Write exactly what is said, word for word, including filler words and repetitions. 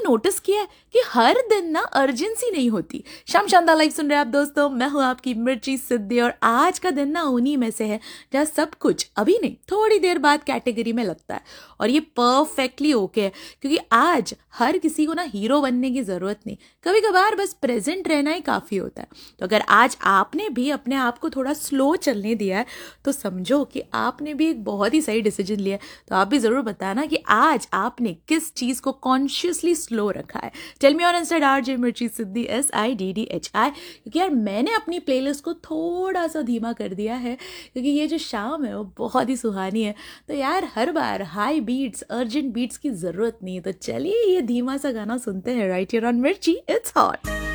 Notice किया है कि हर दिन ना अर्जेंसी नहीं होती। शाम शानदार लाइफ सुन रहे हैं आप दोस्तों, मैं हूँ आपकी मिर्ची सिद्धि और आज का दिन ना उन्हीं में से है जहाँ सब कुछ अभी नहीं थोड़ी देर बाद कैटेगरी में लगता है और ये परफेक्टली ओके है, क्योंकि आज हर किसी को ना हीरो बनने की ज़रूरत नहीं, कभी कभार बस प्रेजेंट रहना ही काफ़ी होता है। तो अगर आज आपने भी अपने आप को थोड़ा स्लो चलने दिया है तो समझो कि आपने भी एक बहुत ही सही डिसीजन लिया है। तो आप भी ज़रूर बताना कि आज आपने किस चीज़ को कॉन्शियसली स्लो रखा है। Tell me on Instagram R J मिर्ची सिद्धि S I D D H I, क्योंकि यार मैंने अपनी प्लेलिस्ट को थोड़ा सा धीमा कर दिया है क्योंकि ये जो शाम है वो बहुत ही सुहानी है। तो यार हर बार हाई बीट्स अर्जेंट बीट्स की ज़रूरत नहीं है, तो चलिए ये धीमा सा गाना सुनते हैं राइट हियर ऑन मिर्ची, इट्स हॉट।